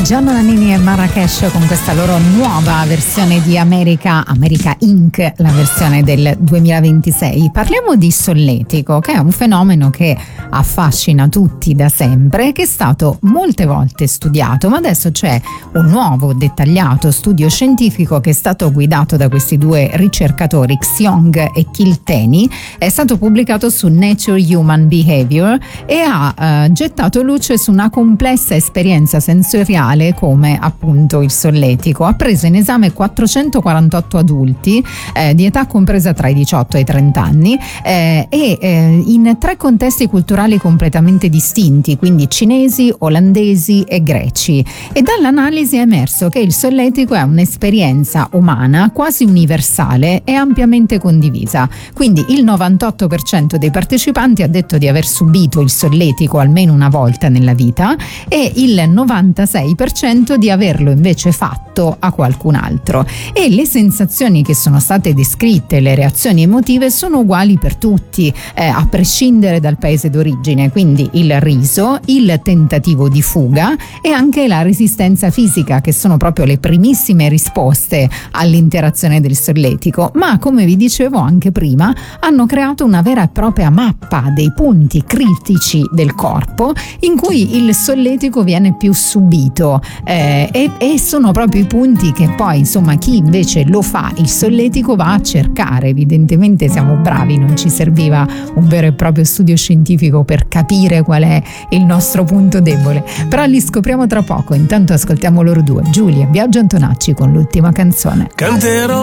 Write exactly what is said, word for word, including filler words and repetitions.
Gianna Nannini e Marrakesh con questa loro nuova versione di America, America Incorporated, la versione del duemilaventisei. Parliamo di solletico, che è un fenomeno che affascina tutti da sempre, che è stato molte volte studiato, ma adesso c'è un nuovo dettagliato studio scientifico che è stato guidato da questi due ricercatori, Xiong e Kilteni, è stato pubblicato su Nature Human Behavior e ha eh, gettato luce su una complessa esperienza sensoriale come appunto il solletico. Ha preso in esame quattrocentoquarantotto adulti eh, di età compresa tra i diciotto e i trenta anni eh, e eh, in tre contesti culturali completamente distinti, quindi cinesi, olandesi e greci, e dall'analisi è emerso che il solletico è un'esperienza umana quasi universale e ampiamente condivisa. Quindi il novantotto per cento dei partecipanti ha detto di aver subito il solletico almeno una volta nella vita e il novantasei per cento di averlo invece fatto a qualcun altro, e le sensazioni che sono state descritte, le reazioni emotive sono uguali per tutti eh, a prescindere dal paese d'origine, quindi il riso, il tentativo di fuga e anche la resistenza fisica, che sono proprio le primissime risposte all'interazione del solletico. Ma come vi dicevo anche prima, hanno creato una vera e propria mappa dei punti critici del corpo in cui il solletico viene più subito eh, e, e sono proprio i punti che poi insomma chi invece lo fa il solletico va a cercare. Evidentemente siamo bravi, non ci serviva un vero e proprio studio scientifico per capire qual è il nostro punto debole, però li scopriamo tra poco. Intanto ascoltiamo loro due, Giulia e Biagio Antonacci, con l'ultima canzone. Canterò